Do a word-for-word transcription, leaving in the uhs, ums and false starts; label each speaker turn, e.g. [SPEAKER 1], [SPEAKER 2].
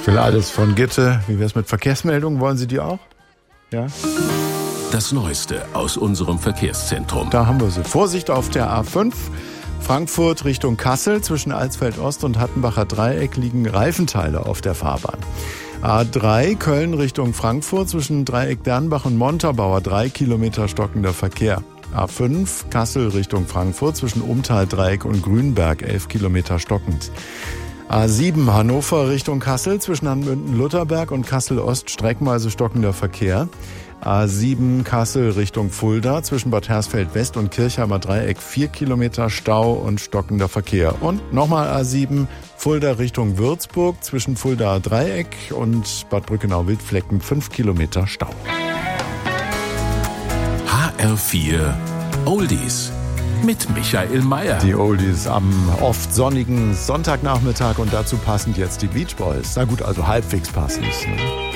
[SPEAKER 1] Ich will alles von Gitte. Wie wär's mit Verkehrsmeldungen? Wollen Sie die auch? Ja.
[SPEAKER 2] Das Neueste aus unserem Verkehrszentrum.
[SPEAKER 1] Da haben wir sie. Vorsicht auf der A fünf. Frankfurt Richtung Kassel. Zwischen Alsfeld Ost und Hattenbacher Dreieck liegen Reifenteile auf der Fahrbahn. A drei Köln Richtung Frankfurt. Zwischen Dreieck Dernbach und Montabaur drei Kilometer stockender Verkehr. A fünf Kassel Richtung Frankfurt. Zwischen Umtal Dreieck und Grünberg elf Kilometer stockend. A sieben Hannover Richtung Kassel. Zwischen Hanmünden-Lutherberg und Kassel-Ost streckenweise stockender Verkehr. A sieben Kassel Richtung Fulda, zwischen Bad Hersfeld-West und Kirchheimer Dreieck vier Kilometer Stau und stockender Verkehr. Und nochmal A sieben Fulda Richtung Würzburg, zwischen Fulda Dreieck und Bad Brückenau-Wildflecken fünf Kilometer Stau.
[SPEAKER 2] H R vier Oldies mit Michael Mayer.
[SPEAKER 1] Die Oldies am oft sonnigen Sonntagnachmittag und dazu passend jetzt die Beach Boys. Na gut, also halbwegs passend. Ne?